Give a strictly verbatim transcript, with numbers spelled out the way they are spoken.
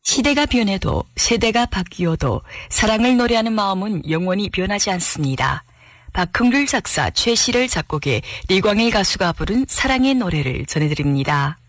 시대가 변해도 세대가 바뀌어도 사랑을 노래하는 마음은 영원히 변하지 않습니다. 박흥률 작사, 최시를 작곡해 리광일 가수가 부른 사랑의 노래를 전해드립니다.